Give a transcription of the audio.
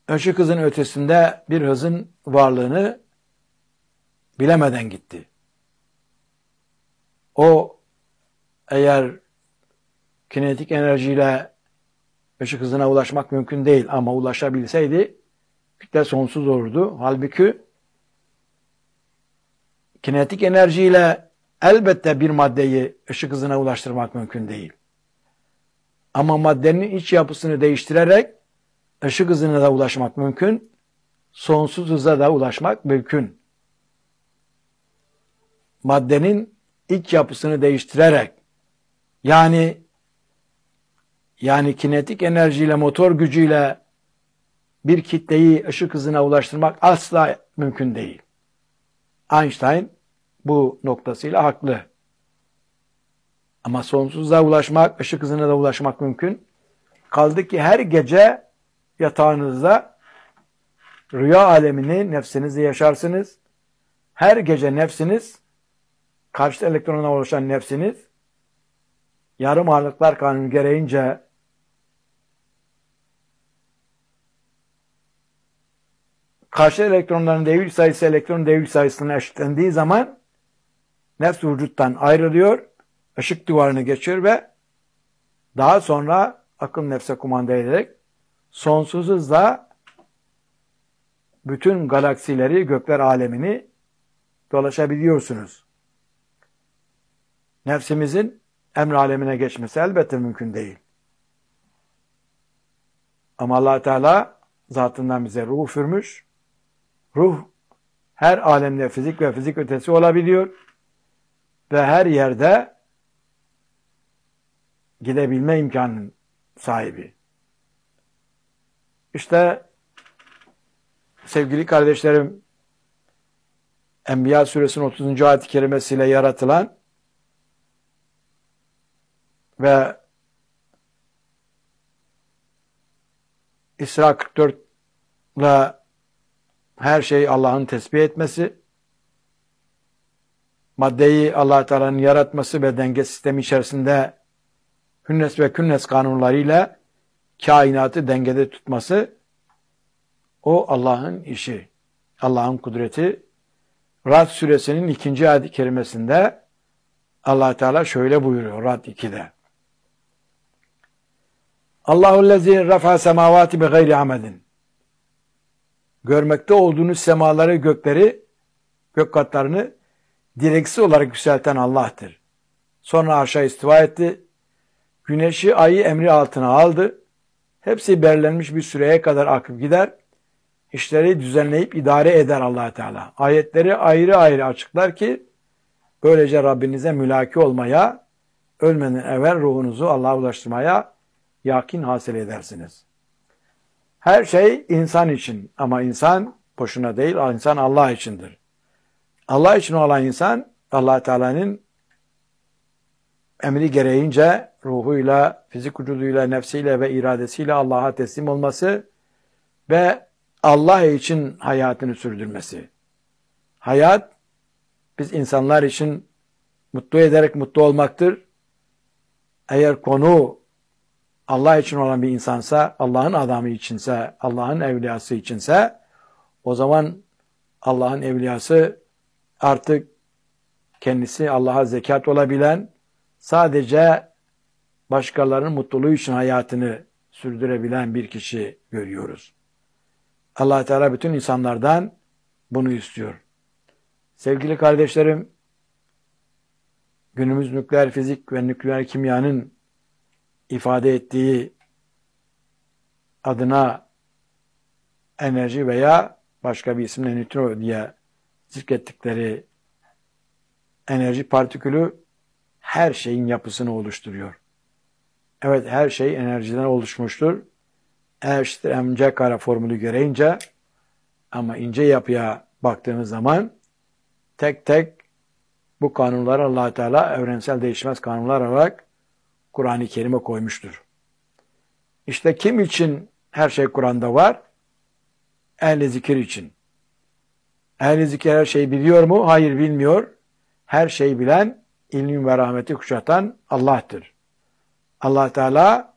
ışık hızının ötesinde bir hızın varlığını bilemeden gitti. O eğer kinetik enerjiyle ışık hızına ulaşmak mümkün değil ama ulaşabilseydi kütle sonsuz olurdu. Halbuki kinetik enerjiyle elbette bir maddeyi ışık hızına ulaştırmak mümkün değil. Ama maddenin iç yapısını değiştirerek ışık hızına da ulaşmak mümkün, sonsuz hıza da ulaşmak mümkün. Maddenin iç yapısını değiştirerek yani kinetik enerjiyle, motor gücüyle bir kitleyi ışık hızına ulaştırmak asla mümkün değil. Einstein bu noktasıyla haklı. Ama sonsuzluğa ulaşmak, ışık hızına da ulaşmak mümkün. Kaldı ki her gece yatağınızda rüya alemini nefsinizde yaşarsınız. Her gece nefsiniz, karşıt elektronuna oluşan nefsiniz, yarım ağırlıklar kanunu gereğince karşı elektronların devir sayısı elektron devir sayısına eşitlendiği zaman nefs vücuttan ayrılıyor, ışık duvarını geçiyor ve daha sonra akıl nefse kumanda ederek sonsuz hızla bütün galaksileri, gökler alemini dolaşabiliyorsunuz. Nefsimizin emr alemine geçmesi elbette mümkün değil. Ama Allah Teala zatından bize ruh üfürmüş. Ruh her alemde fizik ve fizik ötesi olabiliyor ve her yerde gidebilme imkanının sahibi. İşte sevgili kardeşlerim, Enbiya suresinin 30. ayet-i kerimesiyle yaratılan ve İsra 44 ile her şeyi Allah'ın tesbih etmesi, maddeyi Allah Teala'nın yaratması ve denge sistemi içerisinde hünnes ve künnes kanunlarıyla kainatı dengede tutması, o Allah'ın işi, Allah'ın kudreti. Ra'd suresinin 2. ayet-i kerimesinde Allah Teala şöyle buyuruyor Ra'd 2'de. Allahu'llezî rafa semâvâti begayri amedin. Görmekte olduğunuz semaları, gökleri, gök katlarını direksiz olarak yükselten Allah'tır. Sonra arşa istiva etti. Güneşi, ayı emri altına aldı. Hepsi belirlenmiş bir süreye kadar akıp gider. İşleri düzenleyip idare eder Allah Teala. Ayetleri ayrı ayrı açıklar ki böylece Rabbinize mülaki olmaya, ölmeden evvel ruhunuzu Allah'a ulaştırmaya yakin hasıl edersiniz. Her şey insan için ama insan boşuna değil, insan Allah içindir. Allah için olan insan Allah Teala'nın emri gereğince ruhuyla, fizik vücuduyla, nefsiyle ve iradesiyle Allah'a teslim olması ve Allah için hayatını sürdürmesi. Hayat, biz insanlar için mutlu ederek mutlu olmaktır. Eğer konu Allah için olan bir insansa, Allah'ın adamı içinse, Allah'ın evliyası içinse, o zaman Allah'ın evliyası artık kendisi Allah'a zekat olabilen, sadece başkalarının mutluluğu için hayatını sürdürebilen bir kişi görüyoruz. Allah Teala bütün insanlardan bunu istiyor. Sevgili kardeşlerim, günümüz nükleer fizik ve nükleer kimyanın ifade ettiği adına enerji veya başka bir isimle nötron diye zikrettikleri enerji partikülü her şeyin yapısını oluşturuyor. Evet, her şey enerjiden oluşmuştur. E eşittir mc kare formülü gereğince, ama ince yapıya baktığımız zaman tek tek bu kanunları Allah Teala evrensel değişmez kanunlar olarak Kur'an-ı Kerim'e koymuştur. İşte kim için her şey Kur'an'da var? Ehl-i zikir için. Ehl-i zikir her şeyi biliyor mu? Hayır, bilmiyor. Her şeyi bilen, ilmi ve rahmeti kuşatan Allah'tır. Allah Teala